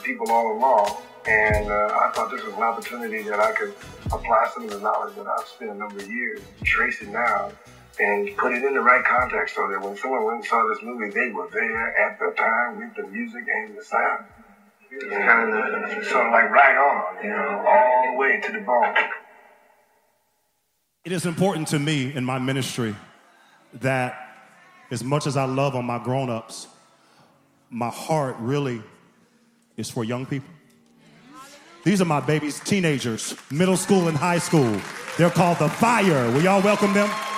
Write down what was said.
people all along. And I thought this was an opportunity that I could apply some of the knowledge that I've spent a number of years, trace it now, and put it in the right context so that when someone went and saw this movie, they were there at the time with the music and the sound. It's kind of sort of like right on, you know, all the way to the bone. It is important to me in my ministry that as much as I love on my grown-ups, my heart really is for young people. These are my babies, teenagers, middle school and high school. They're called The Fire. Will y'all welcome them?